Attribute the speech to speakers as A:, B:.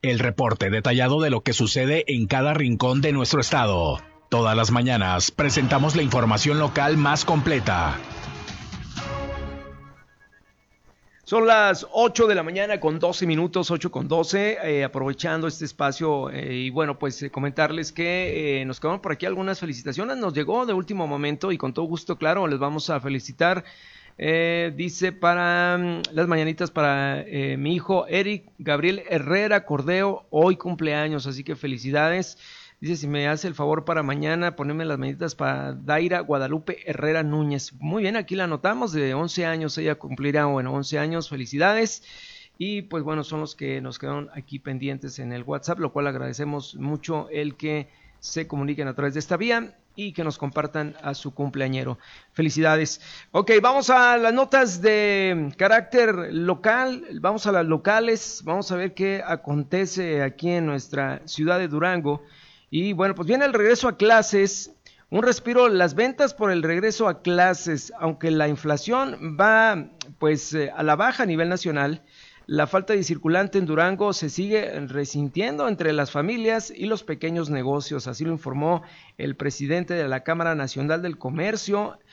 A: El reporte detallado de lo que sucede en cada rincón de nuestro estado. Todas las mañanas presentamos la información local más completa.
B: Son las 8 de la mañana con 12 minutos, 8 con 12, aprovechando este espacio y bueno, pues comentarles que nos quedaron por aquí algunas felicitaciones, nos llegó de último momento y con todo gusto, claro, les vamos a felicitar. Dice para las mañanitas para mi hijo Eric Gabriel Herrera Cordeo, hoy cumpleaños, así que felicidades. Dice si me hace el favor para mañana ponerme las mañanitas para Daira Guadalupe Herrera Núñez. Muy bien, aquí la anotamos, de 11 años, ella cumplirá, 11 años, felicidades. Y pues bueno, son los que nos quedaron aquí pendientes en el WhatsApp, lo cual agradecemos mucho el que se comuniquen a través de esta vía y que nos compartan a su cumpleañero. Felicidades. Ok, vamos a las notas de carácter local, vamos a las locales, vamos a ver qué acontece aquí en nuestra ciudad de Durango. Y bueno, pues viene el regreso a clases, un respiro, las ventas por el regreso a clases, aunque la inflación va pues a la baja a nivel nacional, la falta de circulante en Durango se sigue resintiendo entre las familias y los pequeños negocios, así lo informó el presidente de la Cámara Nacional del Comercio,